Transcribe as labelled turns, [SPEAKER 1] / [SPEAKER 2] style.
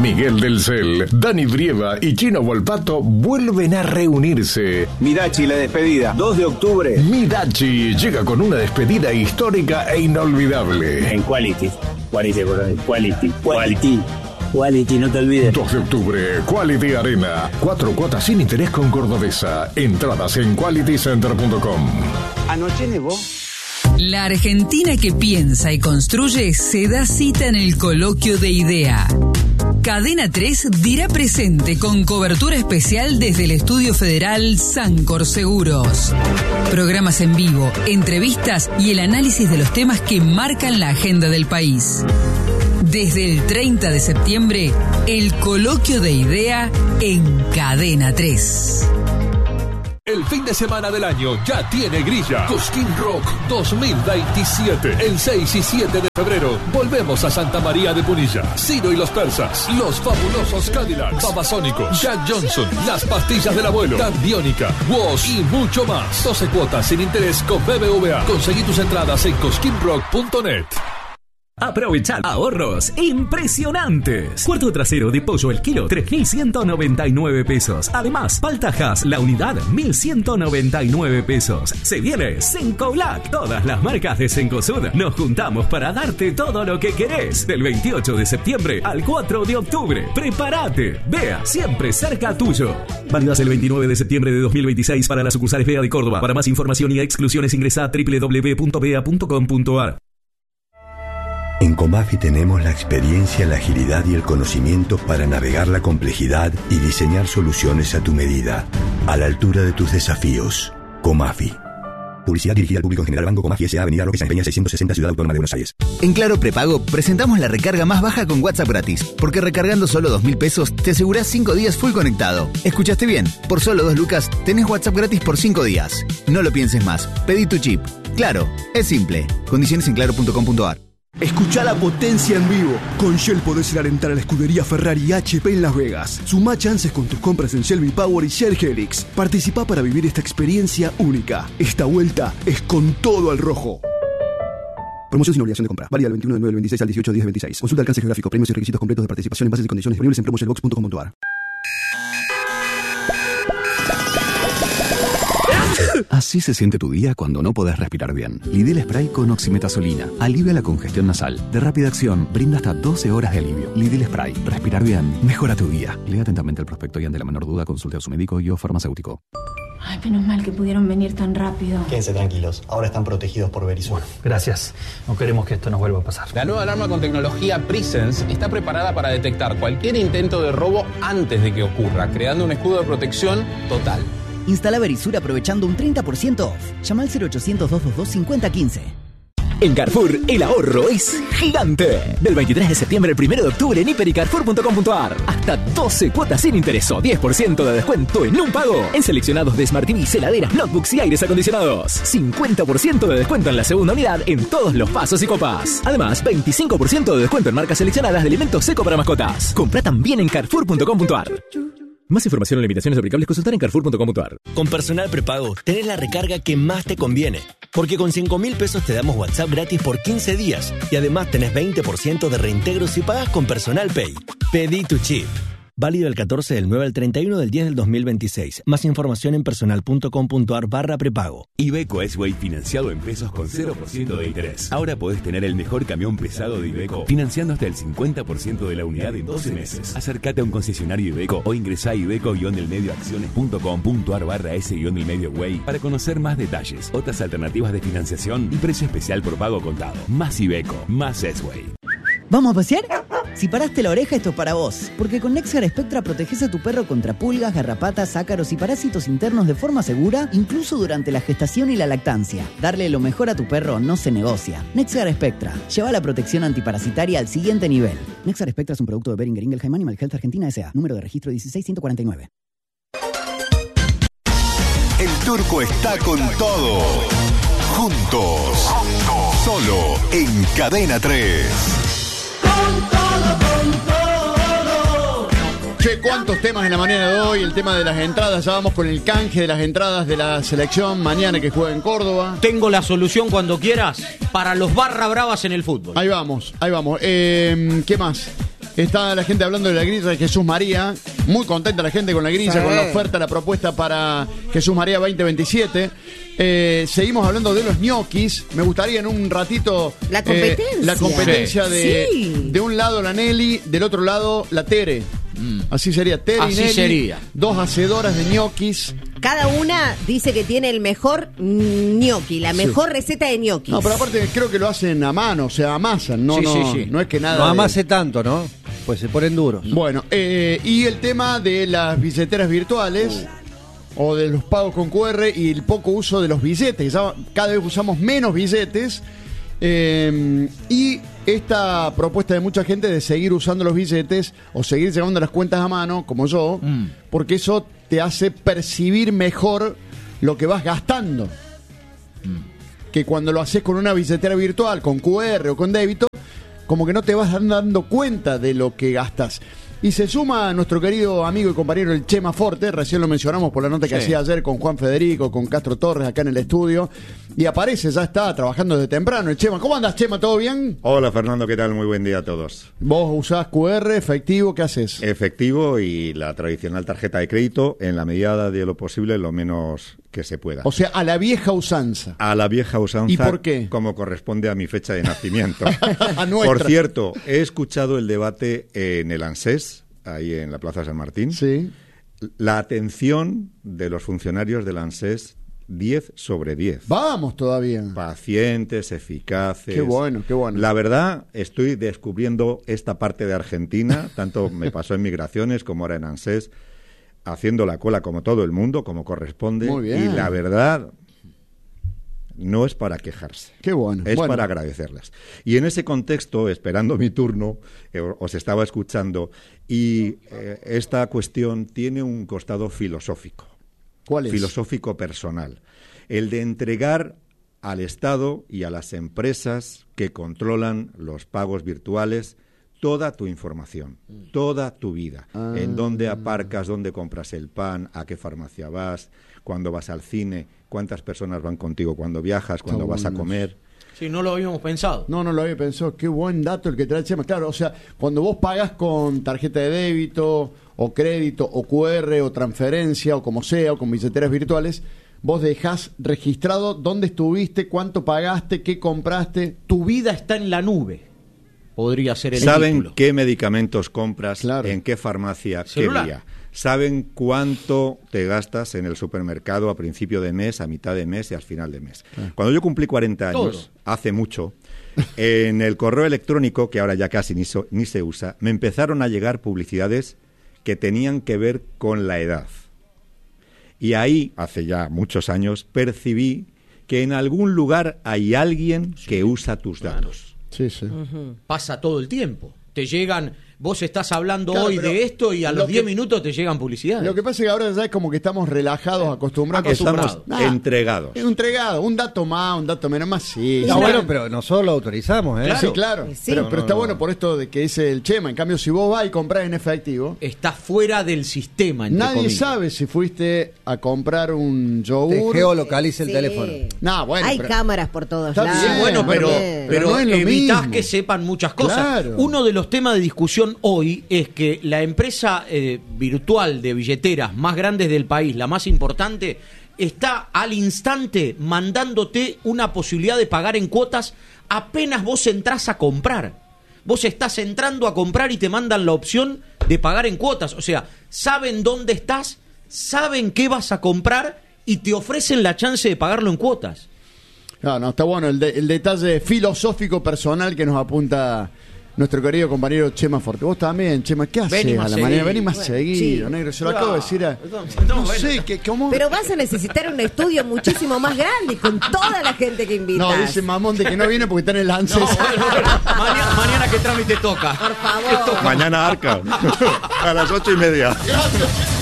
[SPEAKER 1] Miguel del Cel, Dani Brieva y Chino Volpato vuelven a reunirse.
[SPEAKER 2] Midachi, la despedida, 2 de octubre.
[SPEAKER 1] Midachi llega con una despedida histórica e inolvidable.
[SPEAKER 2] En Quality, no te olvides.
[SPEAKER 1] 2 de octubre, Quality Arena. 4 cuotas sin interés con Cordobesa. Entradas en qualitycenter.com.
[SPEAKER 2] Anoche nevó.
[SPEAKER 3] La Argentina que piensa y construye se da cita en el coloquio de IDEA. Cadena 3 dirá presente con cobertura especial desde el Estudio Federal Sancor Seguros. Programas en vivo, entrevistas y el análisis de los temas que marcan la agenda del país. Desde el 30 de septiembre, el coloquio de IDEA en Cadena 3.
[SPEAKER 4] El fin de semana del año ya tiene grilla. Cosquín Rock 2027. El 6 y 7 de febrero volvemos a Santa María de Punilla. Ciro y los Persas, Los Fabulosos Cadillacs, Babasónicos, Jack Johnson, Las Pastillas del Abuelo, Tanbiónica, Woz y mucho más. 12 cuotas sin interés con BBVA. Conseguí tus entradas en cosquinrock.net.
[SPEAKER 5] Aprovechar ahorros impresionantes. Cuarto trasero de pollo el kilo, 3.199 pesos. Además, paltajas, la unidad, 1.199 pesos. Se viene Cencoblac. Todas las marcas de Cencosud. Nos juntamos para darte todo lo que querés. Del 28 de septiembre al 4 de octubre. Prepárate. Vea, siempre cerca tuyo. Válidas el 29 de septiembre de 2026 para las sucursales Bea de Córdoba. Para más información y exclusiones ingresa a www.bea.com.ar.
[SPEAKER 6] En Comafi tenemos la experiencia, la agilidad y el conocimiento para navegar la complejidad y diseñar soluciones a tu medida, a la altura de tus desafíos. Comafi. Publicidad dirigida al público en general. Banco Comafi S.A. Avenida Roque San Peña 660, Ciudad Autónoma de Buenos Aires.
[SPEAKER 7] En Claro Prepago presentamos la recarga más baja con WhatsApp gratis, porque recargando solo 2.000 pesos te asegurás 5 días full conectado. ¿Escuchaste bien? Por solo 2 lucas tenés WhatsApp gratis por 5 días. No lo pienses más. Pedí tu chip. Claro, es simple. Condiciones en claro.com.ar.
[SPEAKER 8] Escucha la potencia en vivo. Con Shell podés ir a alentar a la escudería Ferrari HP en Las Vegas. Sumá chances con tus compras en Shell V-Power y Shell Helix. Participá para vivir esta experiencia única. Esta vuelta es con todo al rojo. Promoción sin obligación de compra. Válida del 21 de 9 del 26 al 18 de 10 del 26. Consulta alcance geográfico, premios y requisitos completos de participación en bases y condiciones disponibles en promoshellbox.com.ar.
[SPEAKER 9] Así se siente tu día cuando no podés respirar bien. Lidl Spray con oximetazolina. Alivia la congestión nasal. De rápida acción, brinda hasta 12 horas de alivio. Lidl Spray. Respirar bien. Mejora tu día. Lea atentamente el prospecto y ante la menor duda consulte a su médico y o farmacéutico.
[SPEAKER 10] Ay, menos mal que pudieron venir tan rápido.
[SPEAKER 11] Quédense tranquilos. Ahora están protegidos por Verisur.
[SPEAKER 12] Gracias. No queremos que esto nos vuelva a pasar.
[SPEAKER 13] La nueva alarma con tecnología Presence está preparada para detectar cualquier intento de robo antes de que ocurra, creando un escudo de protección total.
[SPEAKER 14] Instala Verisur aprovechando un 30% off. Llama al 0800-222-5015.
[SPEAKER 5] En Carrefour, el ahorro es gigante. Del 23 de septiembre al 1 de octubre en hiper y carrefour.com.ar. Hasta 12 cuotas sin interés o 10% de descuento en un pago. En seleccionados de Smart TVs, heladeras, notebooks y aires acondicionados. 50% de descuento en la segunda unidad en todos los vasos y copas. Además, 25% de descuento en marcas seleccionadas de alimentos seco para mascotas. Compra también en carrefour.com.ar. Más información o limitaciones aplicables consultar en carrefour.com.ar.
[SPEAKER 15] Con Personal Prepago tenés la recarga que más te conviene, porque con 5.000 pesos te damos WhatsApp gratis por 15 días y además tenés 20% de reintegro si pagas con Personal Pay. Pedí tu chip. Válido del 14 del 9 al 31 del 10 del 2026. Más información en personal.com.ar/prepago.
[SPEAKER 16] Iveco S-Way financiado en pesos con 0% de interés. Ahora podés tener el mejor camión pesado de Iveco financiando hasta el 50% de la unidad en 12 meses. Acércate a un concesionario Iveco o ingresá a iveco-delmedioacciones.com.ar/S-delmedioway para conocer más detalles, otras alternativas de financiación y precio especial por pago contado. Más Iveco, más S-Way.
[SPEAKER 14] ¿Vamos a pasear? Si paraste la oreja, esto es para vos. Porque con Nexgar Spectra proteges a tu perro contra pulgas, garrapatas, ácaros y parásitos internos de forma segura, incluso durante la gestación y la lactancia. Darle lo mejor a tu perro no se negocia. Nexgar Spectra. Lleva la protección antiparasitaria al siguiente nivel. Nexgar Spectra es un producto de Boehringer Ingelheim Animal Health Argentina S.A. Número de registro 16149.
[SPEAKER 17] El Turco está con todo. Juntos. Solo en Cadena 3.
[SPEAKER 18] Che, cuántos temas en la mañana de hoy. El tema de las entradas, ya vamos con el canje de las entradas de la selección mañana que juega en Córdoba.
[SPEAKER 19] Tengo la solución cuando quieras para los barra bravas en el fútbol.
[SPEAKER 18] Ahí vamos, ahí vamos. ¿Qué más? Está la gente hablando de la grilla de Jesús María. Muy contenta la gente con la grilla, con la oferta, la propuesta para Jesús María 2027. Seguimos hablando de los ñoquis. Me gustaría en un ratito...
[SPEAKER 19] La competencia.
[SPEAKER 18] La competencia de un lado la Nelly, del otro lado la Tere. Así sería, Tere
[SPEAKER 20] Así
[SPEAKER 18] y Nelly.
[SPEAKER 20] sería.
[SPEAKER 18] Dos hacedoras de ñoquis.
[SPEAKER 19] Cada una dice que tiene el mejor ñoqui, la mejor receta de ñoquis.
[SPEAKER 18] No, pero aparte creo que lo hacen a mano, o sea, amasan. No, no es que nada.
[SPEAKER 20] No amase tanto, ¿no? Pues se ponen duros.
[SPEAKER 18] Bueno, y el tema de las billeteras virtuales o de los pagos con QR y el poco uso de los billetes. Ya cada vez usamos menos billetes. Y esta propuesta de mucha gente de seguir usando los billetes o seguir llevando las cuentas a mano, como yo, porque eso te hace percibir mejor lo que vas gastando. Que cuando lo haces con una billetera virtual, con QR o con débito, como que no te vas dando cuenta de lo que gastas. Y se suma a nuestro querido amigo y compañero el Chema Forte, recién lo mencionamos por la nota que hacía ayer con Juan Federico, con Castro Torres acá en el estudio, y aparece, ya está trabajando desde temprano el Chema. ¿Cómo andas, Chema? ¿Todo bien?
[SPEAKER 21] Hola, Fernando, ¿qué tal? Muy buen día a todos.
[SPEAKER 18] ¿Vos usás QR, efectivo? ¿Qué haces?
[SPEAKER 21] Efectivo y la tradicional tarjeta de crédito, en la medida de lo posible, lo menos que se pueda.
[SPEAKER 18] O sea, a la vieja usanza.
[SPEAKER 21] A la vieja usanza.
[SPEAKER 18] ¿Y por qué?
[SPEAKER 21] Como corresponde a mi fecha de nacimiento.
[SPEAKER 18] A nuestra.
[SPEAKER 21] Por cierto, he escuchado el debate en el ANSES, ahí en la Plaza San Martín.
[SPEAKER 18] Sí.
[SPEAKER 21] La atención de los funcionarios del ANSES, 10 sobre 10.
[SPEAKER 18] Vamos todavía.
[SPEAKER 21] Pacientes, eficaces.
[SPEAKER 18] Qué bueno, qué bueno.
[SPEAKER 21] La verdad, estoy descubriendo esta parte de Argentina, tanto me pasó en migraciones como ahora en ANSES, haciendo la cola como todo el mundo, como corresponde.
[SPEAKER 18] Muy bien.
[SPEAKER 21] Y la verdad, no es para quejarse.
[SPEAKER 18] Qué bueno.
[SPEAKER 21] Es para agradecerlas. Y en ese contexto, esperando mi turno, os estaba escuchando, y esta cuestión tiene un costado filosófico.
[SPEAKER 18] ¿Cuál es?
[SPEAKER 21] Filosófico personal. El de entregar al Estado y a las empresas que controlan los pagos virtuales toda tu información, toda tu vida. En dónde aparcas, dónde compras el pan, a qué farmacia vas, cuándo vas al cine, cuántas personas van contigo cuando viajas, cuando vas a comer.
[SPEAKER 20] Sí, no lo habíamos pensado.
[SPEAKER 18] No lo había pensado. Qué buen dato el que trae Chema. Claro, o sea, cuando vos pagas con tarjeta de débito o crédito o QR o transferencia o como sea, o con billeteras virtuales, vos dejás registrado dónde estuviste, cuánto pagaste, qué compraste.
[SPEAKER 20] Tu vida está en la nube. Podría ser el
[SPEAKER 21] Saben
[SPEAKER 20] título.
[SPEAKER 21] qué medicamentos compras,
[SPEAKER 18] Claro.
[SPEAKER 21] en qué farmacia,
[SPEAKER 20] Celular.
[SPEAKER 21] qué día. Saben cuánto te gastas en el supermercado a principio de mes, a mitad de mes y al final de mes. Cuando yo cumplí 40 años, hace mucho, en el correo electrónico, que ahora ya casi ni se usa, me empezaron a llegar publicidades que tenían que ver con la edad. Y ahí, hace ya muchos años, percibí que en algún lugar hay alguien que usa tus datos.
[SPEAKER 18] Sí, sí.
[SPEAKER 20] Pasa todo el tiempo. Te llegan, vos estás hablando
[SPEAKER 18] Claro,
[SPEAKER 20] hoy
[SPEAKER 18] pero
[SPEAKER 20] de esto y a
[SPEAKER 18] lo
[SPEAKER 20] los 10
[SPEAKER 18] que-
[SPEAKER 20] minutos te llegan publicidades.
[SPEAKER 18] Lo que pasa es que ahora ya es como que estamos relajados, acostumbrados.
[SPEAKER 21] Estamos entregados.
[SPEAKER 18] Entregado, un dato más, un dato menos más, sí.
[SPEAKER 22] Está bueno, pero nosotros lo autorizamos, ¿eh?
[SPEAKER 18] Sí, claro.
[SPEAKER 22] Sí.
[SPEAKER 18] Pero está bueno por esto de que dice el Chema. En cambio, si vos vas y compras en efectivo,
[SPEAKER 20] Estás fuera del sistema, entre
[SPEAKER 18] nadie
[SPEAKER 20] comillas.
[SPEAKER 18] sabe si fuiste a comprar un yogur.
[SPEAKER 22] Te geolocaliza el
[SPEAKER 19] Sí.
[SPEAKER 22] teléfono.
[SPEAKER 18] No, bueno,
[SPEAKER 19] Hay
[SPEAKER 18] pero-
[SPEAKER 19] cámaras por todos
[SPEAKER 18] Está
[SPEAKER 19] lados.
[SPEAKER 18] bien,
[SPEAKER 20] Sí, bueno, pero
[SPEAKER 18] no es lo
[SPEAKER 20] evitás
[SPEAKER 18] mismo.
[SPEAKER 20] que sepan muchas cosas.
[SPEAKER 18] Claro.
[SPEAKER 20] Uno de los temas de discusión hoy es que la empresa virtual de billeteras más grandes del país, la más importante, está al instante mandándote una posibilidad de pagar en cuotas apenas vos entrás a comprar. Vos estás entrando a comprar y te mandan la opción de pagar en cuotas. O sea, saben dónde estás, saben qué vas a comprar y te ofrecen la chance de pagarlo en cuotas.
[SPEAKER 18] No, está bueno el detalle filosófico personal que nos apunta nuestro querido compañero Chema Forte. Vos también, Chema, ¿qué haces
[SPEAKER 20] Vení
[SPEAKER 18] a
[SPEAKER 20] más
[SPEAKER 18] la
[SPEAKER 20] seguido.
[SPEAKER 18] mañana? Vení más
[SPEAKER 19] Bueno,
[SPEAKER 18] seguido,
[SPEAKER 19] sí.
[SPEAKER 18] negro. Se lo acabo de decir a... No sé, ¿cómo?
[SPEAKER 19] Pero vas a necesitar un estudio muchísimo más grande con toda la gente que invitas.
[SPEAKER 18] No, dice mamón de que no viene porque está en el ANSES.
[SPEAKER 20] Mañana qué trámite toca.
[SPEAKER 19] Por favor.
[SPEAKER 21] Mañana Arca, a las 8:30.
[SPEAKER 18] Gracias,